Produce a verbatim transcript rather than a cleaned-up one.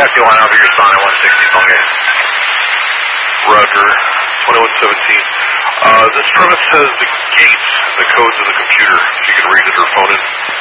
Taxi one, I'll be your son at one sixty, phone game. Roger, twenty-one seventeen. Uh, this premise has the gate, the codes of the computer. If you can read it or phone it.